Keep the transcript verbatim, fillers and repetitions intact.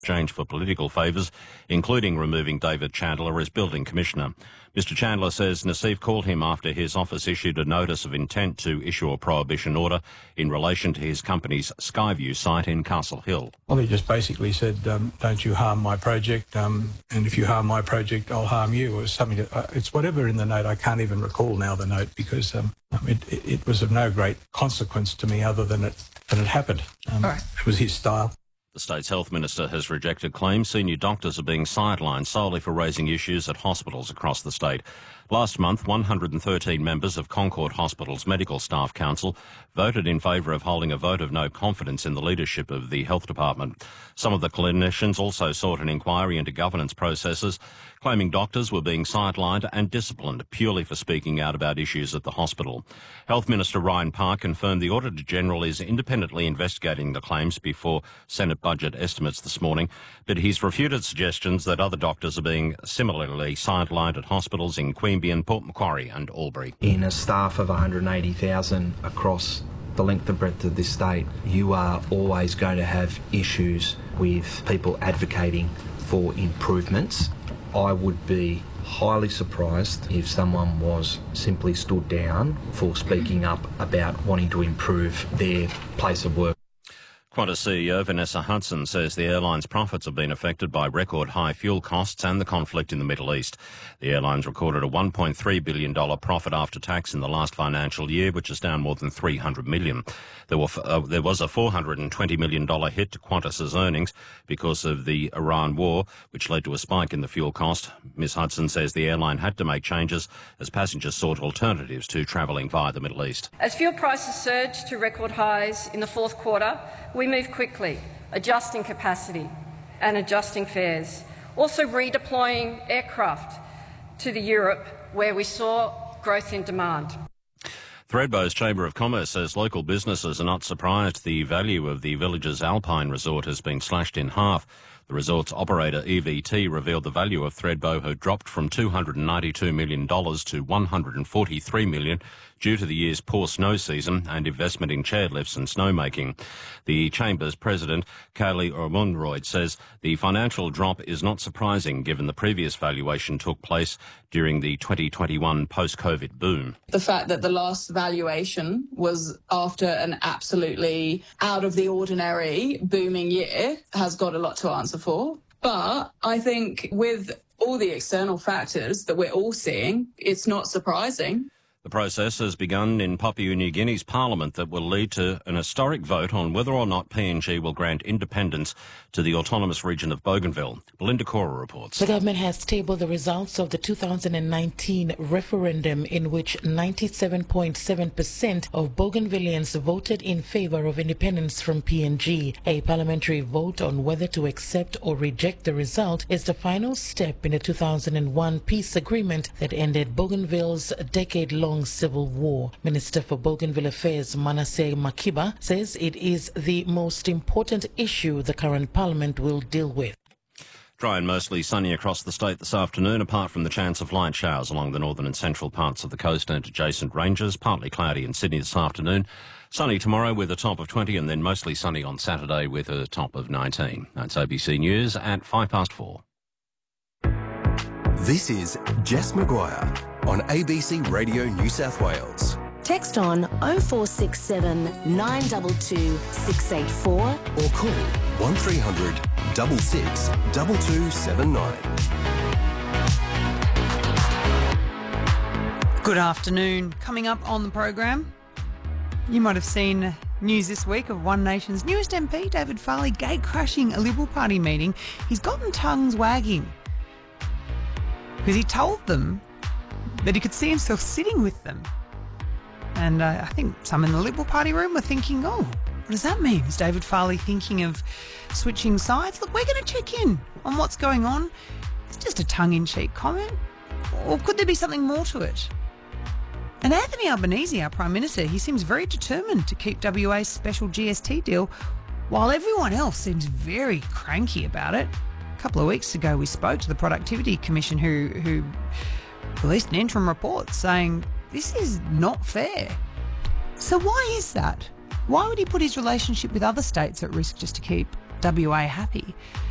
exchange for political favours, including removing David Chandler as building commissioner. Mister Chandler says Nassif called him after his office issued a notice of intent to issue a prohibition order in relation to his company's Skyview site in Castle Hill. Well, he just basically said, um, don't you harm my project, um, and if you harm my project, I'll harm you, or something. Uh, it's whatever in the note. I can't even recall now the note because um, it, it, it was of no great consequence to me other than it, than it happened. Um, All right. It was his style. The state's health minister has rejected claims senior doctors are being sidelined solely for raising issues at hospitals across the state. Last month, one hundred thirteen members of Concord Hospital's Medical Staff Council voted in favour of holding a vote of no confidence in the leadership of the health department. Some of the clinicians also sought an inquiry into governance processes, claiming doctors were being sidelined and disciplined purely for speaking out about issues at the hospital. Health Minister Ryan Park confirmed the Auditor General is independently investigating the claims before Senate budget estimates this morning, but he's refuted suggestions that other doctors are being similarly sidelined at hospitals in Queanbeyan, Port Macquarie and Albury. In a staff of one hundred eighty thousand across the length and breadth of this state, you are always going to have issues with people advocating for improvements. I would be highly surprised if someone was simply stood down for speaking up about wanting to improve their place of work. Qantas C E O Vanessa Hudson says the airline's profits have been affected by record high fuel costs and the conflict in the Middle East. The airlines recorded a one point three billion dollars profit after tax in the last financial year, which is down more than three hundred million dollars. There, were, uh, there was a four hundred twenty million dollars hit to Qantas's earnings because of the Iran war, which led to a spike in the fuel cost. Miz Hudson says the airline had to make changes as passengers sought alternatives to travelling via the Middle East. As fuel prices surged to record highs in the fourth quarter, we moved quickly, adjusting capacity and adjusting fares, also redeploying aircraft to the Europe where we saw growth in demand. Thredbo's Chamber of Commerce says local businesses are not surprised the value of the village's Alpine Resort has been slashed in half. The resort's operator E V T revealed the value of Thredbo had dropped from two hundred ninety-two million dollars to one hundred forty-three million dollars due to the year's poor snow season and investment in chairlifts and snowmaking. The Chamber's president, Kaylee Ormonroyd, says the financial drop is not surprising given the previous valuation took place during the twenty twenty-one post-COVID boom. The fact that the last valuation was after an absolutely out of the ordinary booming year has got a lot to answer for. But I think with all the external factors that we're all seeing, it's not surprising. The process has begun in Papua New Guinea's parliament that will lead to an historic vote on whether or not P N G will grant independence to the autonomous region of Bougainville. Belinda Cora reports. The government has tabled the results of the two thousand nineteen referendum in which ninety-seven point seven percent of Bougainvilleans voted in favour of independence from P N G. A parliamentary vote on whether to accept or reject the result is the final step in the two thousand one peace agreement that ended Bougainville's decade-long civil war. Minister for Bougainville Affairs Manasseh Makiba says it is the most important issue the current parliament will deal with. Dry and mostly sunny across the state this afternoon, apart from the chance of light showers along the northern and central parts of the coast and adjacent ranges. Partly cloudy in Sydney this afternoon. Sunny tomorrow with a top of twenty, and then mostly sunny on Saturday with a top of nineteen. That's A B C News at five past four. This is Jess Maguire on A B C Radio New South Wales. Text on oh four six seven, nine two two, six eight four or call one three hundred, six six, two two seven nine. Good afternoon. Coming up on the program, you might have seen news this week of One Nation's newest M P, David Farley, gate-crashing a Liberal Party meeting. He's gotten tongues wagging because he told them that he could see himself sitting with them. And uh, I think some in the Liberal Party room were thinking, oh, what does that mean? Is David Farley thinking of switching sides? Look, we're going to check in on what's going on. It's just a tongue-in-cheek comment. Or could there be something more to it? And Anthony Albanese, our Prime Minister, he seems very determined to keep W A's special G S T deal, while everyone else seems very cranky about it. A couple of weeks ago, we spoke to the Productivity Commission who, who released an interim report saying this is not fair. So why is that? Why would he put his relationship with other states at risk just to keep W A happy?